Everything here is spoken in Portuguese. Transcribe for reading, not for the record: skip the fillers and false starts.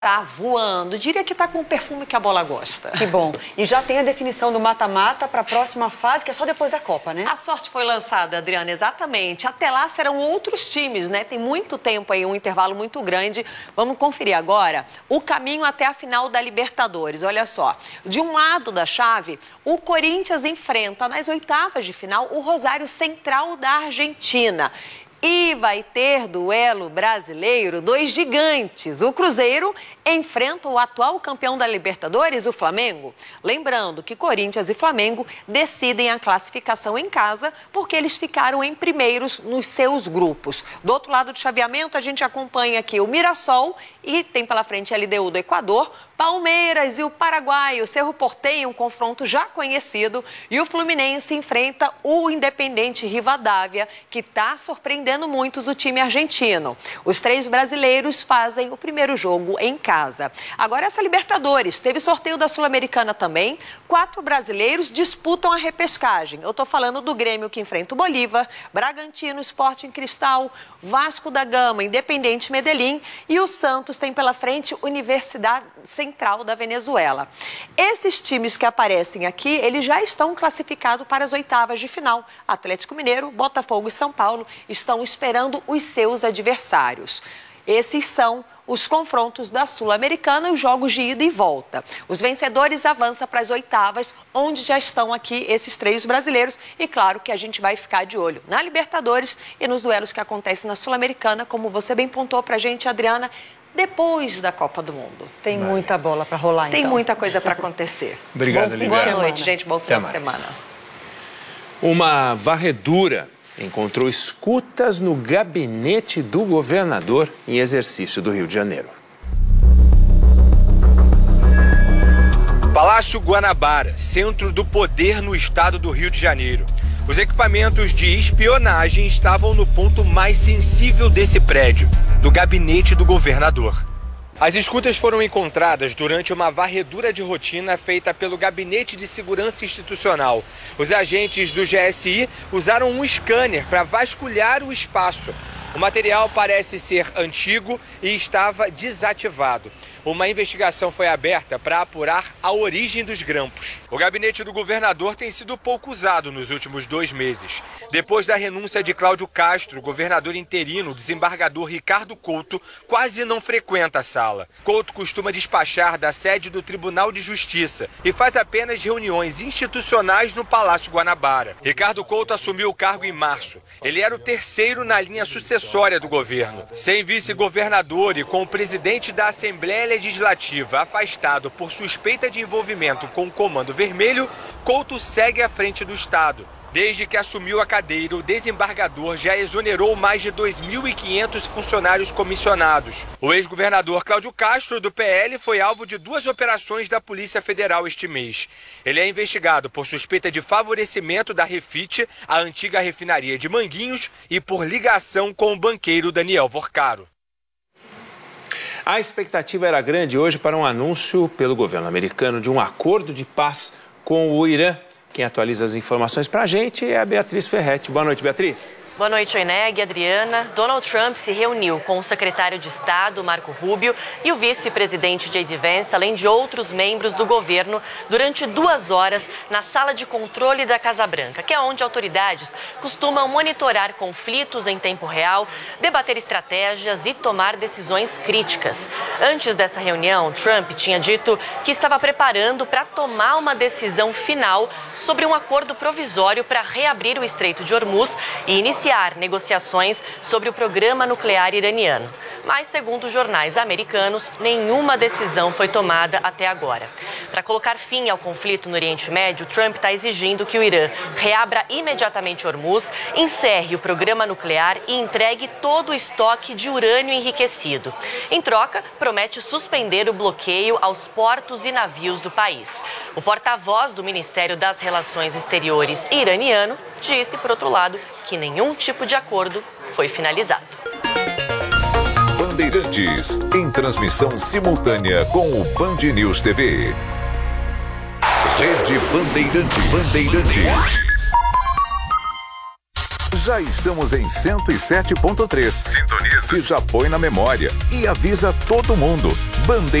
Tá voando, diria que tá com o perfume que a bola gosta. Que bom. E já tem a definição do mata-mata para a próxima fase, que é só depois da Copa, né? A sorte foi lançada, Adriana, exatamente. Até lá serão outros times, né? Tem muito tempo aí, um intervalo muito grande. Vamos conferir agora o caminho até a final da Libertadores. Olha só, de um lado da chave, o Corinthians enfrenta nas oitavas de final o Rosário Central da Argentina. E vai ter duelo brasileiro, dois gigantes. O Cruzeiro enfrenta o atual campeão da Libertadores, o Flamengo. Lembrando que Corinthians e Flamengo decidem a classificação em casa porque eles ficaram em primeiros nos seus grupos. Do outro lado do chaveamento, a gente acompanha aqui o Mirassol e tem pela frente a LDU do Equador, Palmeiras e o Paraguai, o Cerro Porteño, um confronto já conhecido, e o Fluminense enfrenta o Independente Rivadavia, que está surpreendendo muitos o time argentino. Os três brasileiros fazem o primeiro jogo em casa. Agora essa Libertadores, teve sorteio da Sul-Americana também, 4 brasileiros disputam a repescagem. Eu estou falando do Grêmio que enfrenta o Bolívar, Bragantino, Sporting Cristal, Vasco da Gama, Independente Medellín e o Santos tem pela frente Universidade Central da Venezuela. Esses times que aparecem aqui, eles já estão classificados para as oitavas de final. Atlético Mineiro, Botafogo e São Paulo estão esperando os seus adversários. Esses são os confrontos da Sul-Americana e os jogos de ida e volta. Os vencedores avançam para as oitavas, onde já estão aqui esses 3 brasileiros. E claro que a gente vai ficar de olho na Libertadores e nos duelos que acontecem na Sul-Americana, como você bem pontuou para a gente, Adriana, depois da Copa do Mundo. Tem muita bola para rolar, então. Tem muita coisa para acontecer. Obrigado, Lívia. Boa noite, gente. Bom final de semana. Uma varredura encontrou escutas no gabinete do governador em exercício do Rio de Janeiro. Palácio Guanabara, centro do poder no estado do Rio de Janeiro. Os equipamentos de espionagem estavam no ponto mais sensível desse prédio, do gabinete do governador. As escutas foram encontradas durante uma varredura de rotina feita pelo Gabinete de Segurança Institucional. Os agentes do GSI usaram um scanner para vasculhar o espaço. O material parece ser antigo e estava desativado. Uma investigação foi aberta para apurar a origem dos grampos. O gabinete do governador tem sido pouco usado nos últimos 2 meses. Depois da renúncia de Cláudio Castro, o governador interino, o desembargador Ricardo Couto, quase não frequenta a sala. Couto costuma despachar da sede do Tribunal de Justiça e faz apenas reuniões institucionais no Palácio Guanabara. Ricardo Couto assumiu o cargo em março. Ele era o 3º na linha sucessória do governo. Sem vice-governador e com o presidente da Assembleia Legislativa afastado por suspeita de envolvimento com o Comando Vermelho, Couto segue à frente do Estado. Desde que assumiu a cadeira, o desembargador já exonerou mais de 2.500 funcionários comissionados. O ex-governador Cláudio Castro, do PL, foi alvo de 2 operações da Polícia Federal este mês. Ele é investigado por suspeita de favorecimento da Refit, a antiga refinaria de Manguinhos, e por ligação com o banqueiro Daniel Vorcaro. A expectativa era grande hoje para um anúncio pelo governo americano de um acordo de paz com o Irã. Quem atualiza as informações para a gente é a Beatriz Ferretti. Boa noite, Beatriz. Boa noite, Oineg e Adriana. Donald Trump se reuniu com o secretário de Estado, Marco Rubio, e o vice-presidente J.D. Vance, além de outros membros do governo, durante 2 horas na sala de controle da Casa Branca, que é onde autoridades costumam monitorar conflitos em tempo real, debater estratégias e tomar decisões críticas. Antes dessa reunião, Trump tinha dito que estava preparando para tomar uma decisão final sobre um acordo provisório para reabrir o Estreito de Hormuz e iniciar negociações sobre o programa nuclear iraniano. Mas, segundo jornais americanos, nenhuma decisão foi tomada até agora. Para colocar fim ao conflito no Oriente Médio, Trump está exigindo que o Irã reabra imediatamente Hormuz, encerre o programa nuclear e entregue todo o estoque de urânio enriquecido. Em troca, promete suspender o bloqueio aos portos e navios do país. O porta-voz do Ministério das Relações Exteriores iraniano disse, por outro lado, que nenhum tipo de acordo foi finalizado. Bandeirantes, em transmissão simultânea com o Band News TV. Rede Bandeirantes. Já estamos em 107.3. Sintoniza. Que já põe na memória e avisa todo mundo.